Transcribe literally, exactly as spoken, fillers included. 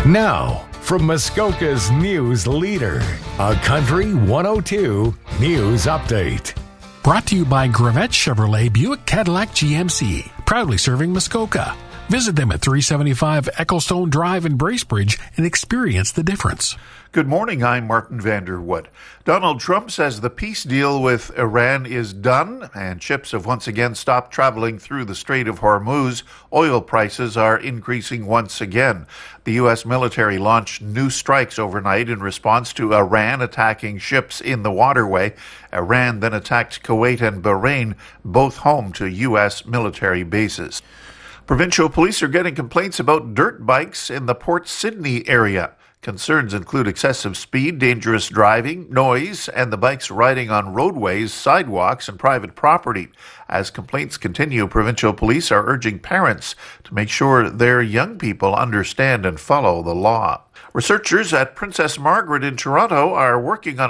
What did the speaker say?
Now, from Muskoka's news leader, a Country one oh two News Update. Brought to you by Gravette Chevrolet Buick Cadillac G M C, proudly serving Muskoka. Visit them at three seventy-five Ecclestone Drive in Bracebridge and experience the difference. Good morning, I'm Martin Vanderwood. Donald Trump says the peace deal with Iran is done and ships have once again stopped traveling through the Strait of Hormuz. Oil prices are increasing once again. The U S military launched new strikes overnight in response to Iran attacking ships in the waterway. Iran then attacked Kuwait and Bahrain, both home to U S military bases. Provincial police are getting complaints about dirt bikes in the Port Sydney area. Concerns include excessive speed, dangerous driving, noise, and the bikes riding on roadways, sidewalks, and private property. As complaints continue, provincial police are urging parents to make sure their young people understand and follow the law. Researchers at Princess Margaret in Toronto are working on